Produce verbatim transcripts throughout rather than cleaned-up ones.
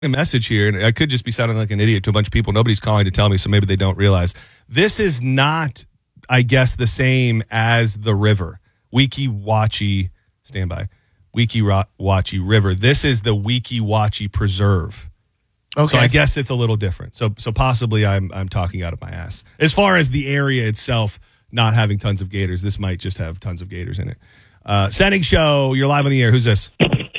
A message here, and I could just be sounding like an idiot to a bunch of people. Nobody's calling to tell me, so maybe they don't realize. This is not, I guess, the same as the river. Weeki-Wachee, stand by. Weeki-Wachee River. This is the Weeki-Wachee Preserve. Okay. So I guess it's a little different. So so possibly I'm I'm talking out of my ass. As far as the area itself not having tons of gators, this might just have tons of gators in it. Uh, Setting Show, you're live on the air. Who's this?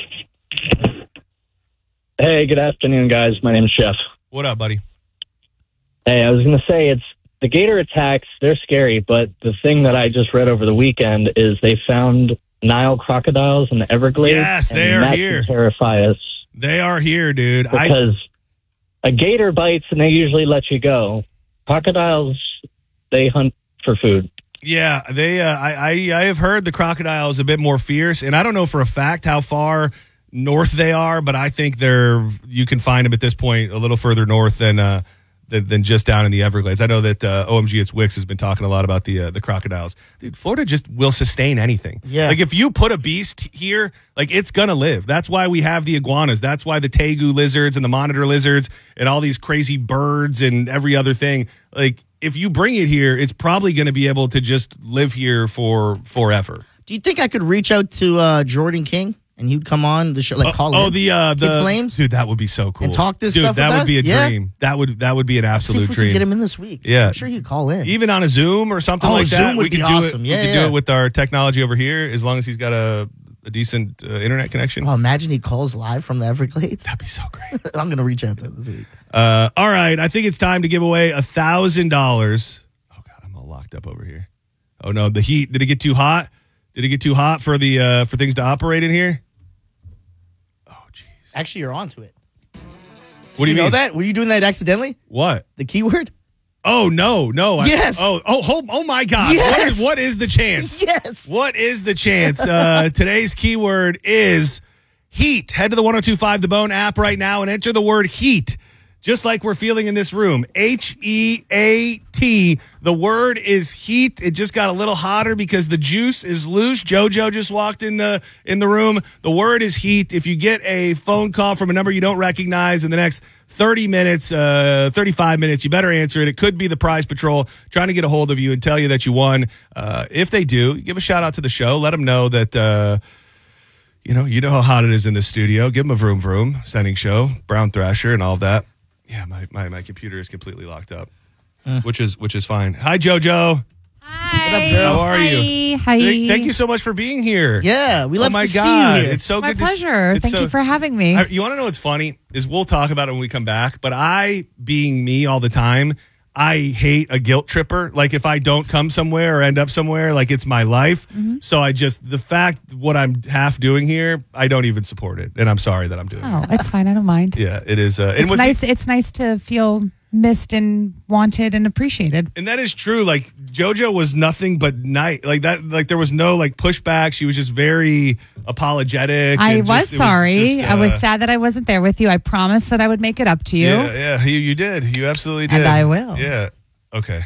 Hey, good afternoon, guys. My name is Jeff. What up, buddy? Hey, I was going to say, it's the gator attacks, they're scary, but the thing that I just read over the weekend is they found Nile crocodiles in the Everglades. Yes, they and are that here. Can terrify us. They are here, dude. Because I... a gator bites and they usually let you go. Crocodiles, they hunt for food. Yeah, they. Uh, I, I I have heard the crocodile is a bit more fierce, and I don't know for a fact how far north they are, but I think they're you can find them at this point a little further north than uh, than, than just down in the Everglades. I know that uh, O M G It's Wix has been talking a lot about the uh, the crocodiles. Dude, Florida just will sustain anything. Yeah, like if you put a beast here, like it's gonna live. That's why we have the iguanas. That's why the tegu lizards and the monitor lizards and all these crazy birds and every other thing. Like if you bring it here, it's probably going to be able to just live here for forever. Do you think I could reach out to uh, Jordan King? And he'd come on the show, like call Oh, in. the uh, the Kid Flames, dude, that would be so cool. And talk this dude, stuff. That with would us? be a yeah. dream. That would that would be an absolute Let's see if dream. We can get him in this week. Yeah, I'm sure he'd call in, even on a Zoom or something oh, like Zoom that. Would we be could do awesome. it. Yeah, we could yeah. do it with our technology over here, as long as he's got a, a decent uh, internet connection. Oh, imagine he calls live from the Everglades. That'd be so great. I'm gonna reach out to him this week. Uh, all right, I think it's time to give away a thousand dollars. Oh God, I'm all locked up over here. Oh no, the heat. Did it get too hot? Did it get too hot for the uh, for things to operate in here? Actually, you're onto it. What do you, you know mean? that? Were you doing that accidentally? What? The keyword? Oh no, no. I, yes. oh, oh, oh, oh my God. Yes. What is what is the chance? Yes. What is the chance? Uh, today's keyword is heat. Head to the one oh two point five The Bone app right now and enter the word heat. Just like we're feeling in this room. H E A T. The word is heat. It just got a little hotter because the juice is loose. JoJo just walked in the in the room. The word is heat. If you get a phone call from a number you don't recognize in the next thirty minutes, uh, thirty-five minutes, you better answer it. It could be the Prize Patrol trying to get a hold of you and tell you that you won. Uh, if they do, give a shout out to the show. Let them know that... Uh, you know, you know how hot it is in the studio. Give them a vroom vroom. Setting Show, Brown Thrasher, and all of that. Yeah, my, my, my computer is completely locked up, uh. which is which is fine. Hi, JoJo. Hi. What up, girl? How are Hi. you? Hi. Thank, thank you so much for being here. Yeah, we love oh my to God. see you here. It's so My good. pleasure. To, Thank so, you for having me. I, you want to know what's funny? Is we'll talk about it when we come back, but I, being me all the time, I hate a guilt tripper. Like if I don't come somewhere or end up somewhere, like it's my life. Mm-hmm. So I just, the fact what I'm half doing here, I don't even support it. And I'm sorry that I'm doing oh, it. it's fine. I don't mind. Yeah, it is. Uh, and It's was nice. he- It's nice to feel missed and wanted and appreciated. And that is true. Like JoJo was nothing but nice. Like that. Like there was no like pushback. She was just very apologetic. I and was just- it sorry. just, I was uh, sad that I wasn't there with you. I promised that I would make it up to you. Yeah, yeah. You, you did. You absolutely did. And I will. Yeah. Okay.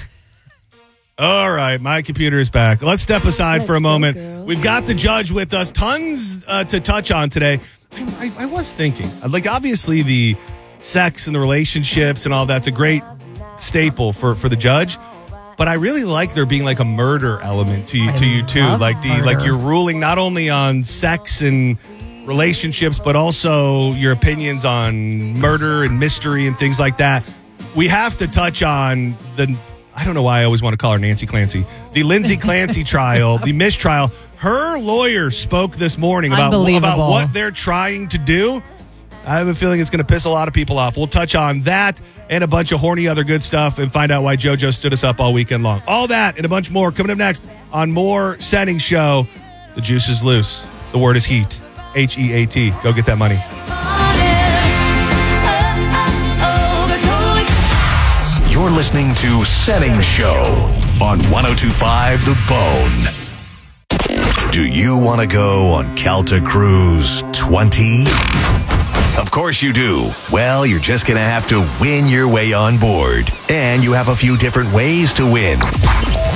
All right, my computer is back. Let's step aside for a moment. We've got the judge with us. Tons uh, to touch on today. I, I, I was thinking, like, obviously the sex and the relationships and all that's a great staple for, for the judge. But I really like there being like a murder element to you, to you too. Like the murder. like you're ruling not only on sex and relationships, but also your opinions on murder and mystery and things like that. We have to touch on the. I don't know why I always want to call her Nancy Clancy. The Lindsay Clancy trial, the mistrial. Her lawyer spoke this morning about, about what they're trying to do. I have a feeling it's going to piss a lot of people off. We'll touch on that and a bunch of horny other good stuff and find out why JoJo stood us up all weekend long. All that and a bunch more coming up next on more Setting Show. The juice is loose. The word is heat. H E A T. Go get that money. You're listening to Setting Show on one oh two point five The Bone. Do you want to go on Calta Cruise twenty? Of course you do. Well, you're just going to have to win your way on board. And you have a few different ways to win.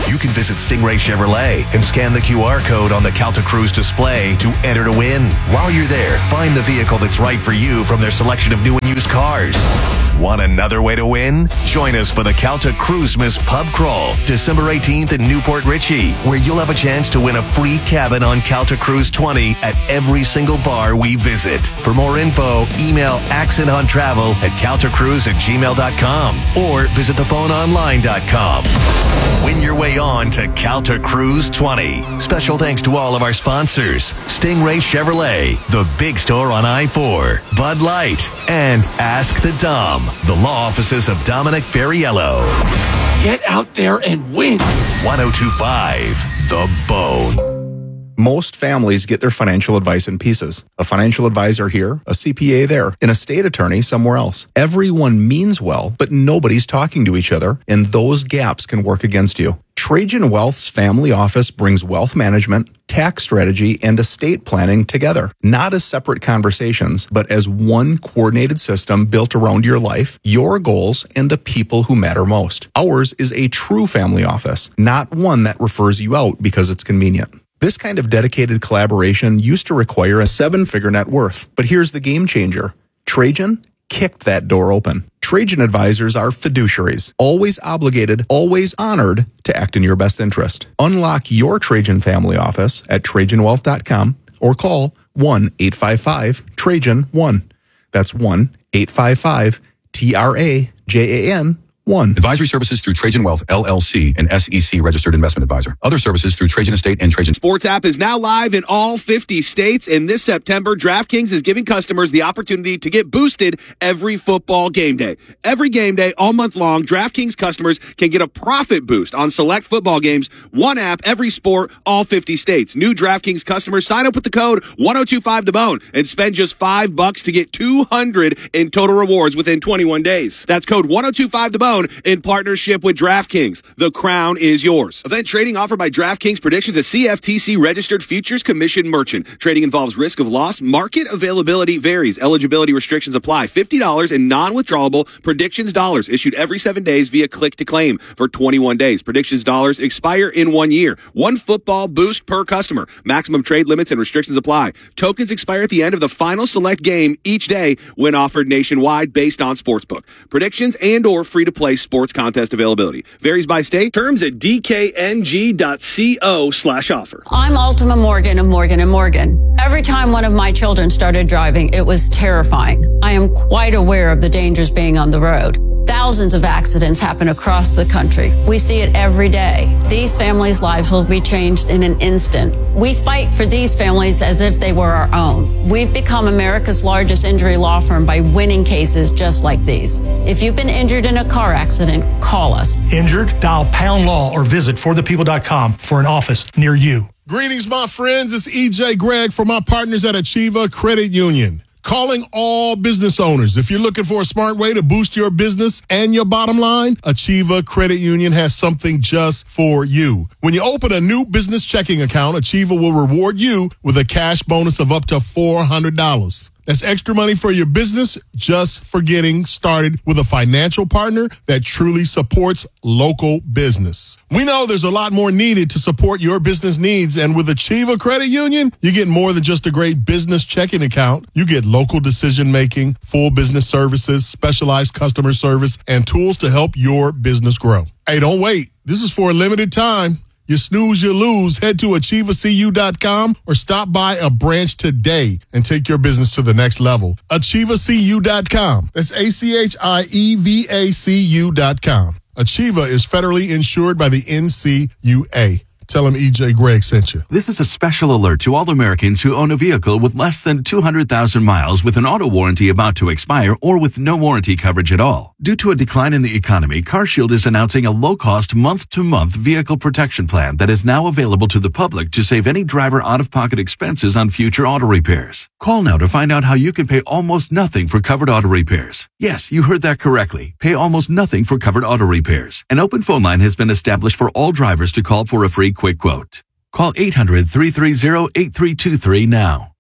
You can visit Stingray Chevrolet and scan the Q R code on the Calta Cruise display to enter to win. While you're there, find the vehicle that's right for you from their selection of new and used cars. Want another way to win? Join us for the Calta Cruisemas Pub Crawl, December eighteenth in Newport Richey, where you'll have a chance to win a free cabin on Calta Cruise twenty at every single bar we visit. For more info, email accent on travel at caltacruise at gmail dot com or visit the bone online dot com. Win your way on to Calta Cruise twenty. Special thanks to all of our sponsors: Stingray Chevrolet, The Big Store on I four, Bud Light, and Ask the Dom, the law offices of Dominic Ferriello. Get out there and win. one oh two point five The Bone. Most families get their financial advice in pieces. A financial advisor here, a C P A there, an estate attorney somewhere else. Everyone means well, but nobody's talking to each other, and those gaps can work against you. Trajan Wealth's family office brings wealth management, tax strategy, and estate planning together, not as separate conversations, but as one coordinated system built around your life, your goals, and the people who matter most. Ours is a true family office, not one that refers you out because it's convenient. This kind of dedicated collaboration used to require a seven-figure net worth, but here's the game changer. Trajan kicked that door open. Trajan advisors are fiduciaries, always obligated, always honored to act in your best interest. Unlock your Trajan family office at trajan wealth dot com or call one eight five five Trajan one. That's one eight five five T R A J A N one. Advisory services through Trajan Wealth, L L C, an S E C registered investment advisor. Other services through Trajan Estate and Trajan. Sports app is now live in all fifty states, and this September, DraftKings is giving customers the opportunity to get boosted every football game day. Every game day, all month long, DraftKings customers can get a profit boost on select football games. One app, every sport, all fifty states. New DraftKings customers sign up with the code one oh two five the bone and spend just five bucks to get two hundred in total rewards within twenty-one days. That's code one oh two five the bone in partnership with DraftKings. The crown is yours. Event trading offered by DraftKings Predictions, a C F T C registered futures commission merchant. Trading involves risk of loss. Market availability varies. Eligibility restrictions apply. fifty dollars in non-withdrawable Predictions dollars issued every seven days via click to claim for twenty-one days. Predictions dollars expire in one year. One football boost per customer. Maximum trade limits and restrictions apply. Tokens expire at the end of the final select game each day when offered nationwide based on Sportsbook. Predictions and or free-to-play sports contest availability. Varies by state. Terms at d k n g dot co slash offer. I'm Ultima Morgan of Morgan and Morgan. Every time one of my children started driving, it was terrifying. I am quite aware of the dangers being on the road. Thousands of accidents happen across the country. We see it every day. These families' lives will be changed in an instant. We fight for these families as if they were our own. We've become America's largest injury law firm by winning cases just like these. If you've been injured in a car accident, call us. Injured? Dial pound law or visit for the people dot com for an office near you. Greetings, my friends. It's E J Gregg from my partners at Achieva Credit Union. Calling all business owners. If you're looking for a smart way to boost your business and your bottom line, Achieva Credit Union has something just for you. When you open a new business checking account, Achieva will reward you with a cash bonus of up to four hundred dollars. That's extra money for your business just for getting started with a financial partner that truly supports local business. We know there's a lot more needed to support your business needs, and with Achieva Credit Union, you get more than just a great business checking account. You get local decision-making, full business services, specialized customer service, and tools to help your business grow. Hey, don't wait. This is for a limited time. You snooze, you lose. Head to achieva c u dot com or stop by a branch today and take your business to the next level. achieva c u dot com. That's A C H I E V A C U dot com. Achieva is federally insured by the N C U A. Tell them E J Gregg sent you. This is a special alert to all Americans who own a vehicle with less than two hundred thousand miles with an auto warranty about to expire or with no warranty coverage at all. Due to a decline in the economy, CarShield is announcing a low-cost month-to-month vehicle protection plan that is now available to the public to save any driver out-of-pocket expenses on future auto repairs. Call now to find out how you can pay almost nothing for covered auto repairs. Yes, you heard that correctly. Pay almost nothing for covered auto repairs. An open phone line has been established for all drivers to call for a free quick quote. Call eight hundred, three three zero, eight three two three now.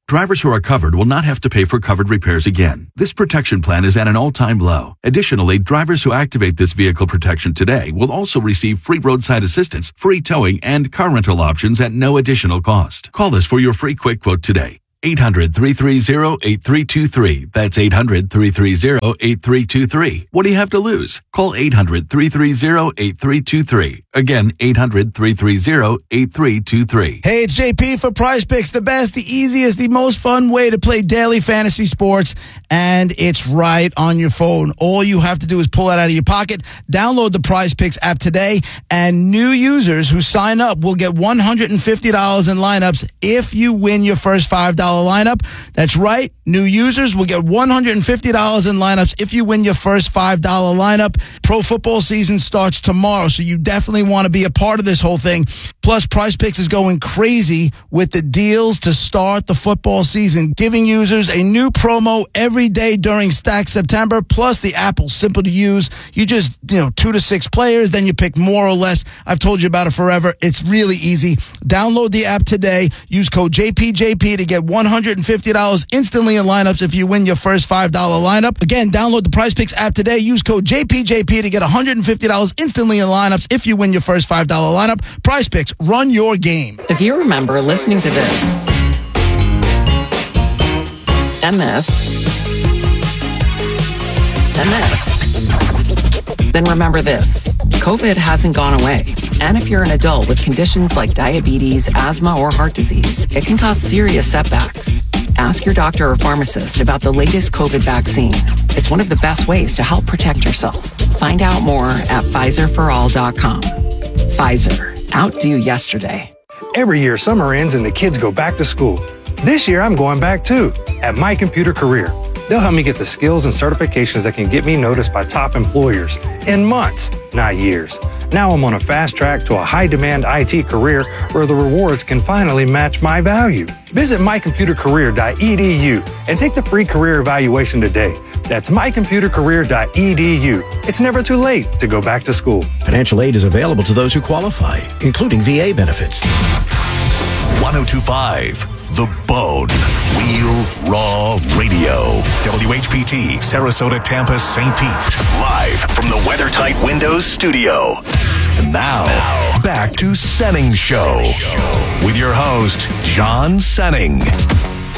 Drivers who are covered will not have to pay for covered repairs again. This protection plan is at an all-time low. Additionally, drivers who activate this vehicle protection today will also receive free roadside assistance, free towing, and car rental options at no additional cost. Call us for your free quick quote today. eight hundred, three three zero, eight three two three. That's eight hundred, three three zero, eight three two three. What do you have to lose? Call eight hundred, three three zero, eight three two three. Again, eight hundred, three three zero, eight three two three. Hey, it's J P for Prize Picks, the best, the easiest, the most fun way to play daily fantasy sports, and it's right on your phone. All you have to do is pull it out of your pocket, download the Prize Picks app today, and new users who sign up will get one hundred fifty dollars in lineups if you win your first five dollars lineup. That's right. New users will get one hundred fifty dollars in lineups if you win your first five dollars lineup. Pro football season starts tomorrow, so you definitely want to be a part of this whole thing. Plus, Prize Picks is going crazy with the deals to start the football season, giving users a new promo every day during Stack September. Plus, the app will simple to use. You just, you know, two to six players, then you pick more or less. I've told you about it forever. It's really easy. Download the app today. Use code J P J P to get one hundred fifty dollars instantly in lineups if you win your first five dollars lineup. Again, download the Prize Picks app today. Use code J P J P to get one hundred fifty dollars instantly in lineups if you win your first five dollars lineup. Prize Picks, run your game. If you remember listening to this and this and this, then remember this. COVID hasn't gone away. And if you're an adult with conditions like diabetes, asthma, or heart disease, it can cause serious setbacks. Ask your doctor or pharmacist about the latest COVID vaccine. It's one of the best ways to help protect yourself. Find out more at Pfizer for all dot com. Pfizer. Outdo yesterday. Every year, summer ends and the kids go back to school. This year, I'm going back too, at My Computer Career. They'll help me get the skills and certifications that can get me noticed by top employers in months, not years. Now I'm on a fast track to a high-demand I T career where the rewards can finally match my value. Visit my computer career dot e d u and take the free career evaluation today. That's my computer career dot e d u. It's never too late to go back to school. Financial aid is available to those who qualify, including V A benefits. ten twenty-five The Bone. Real Raw Radio. W H P T, Sarasota, Tampa, Saint Pete. Live from the WeatherTight Windows studio. And now, back to Senning Show. With your host, John Senning.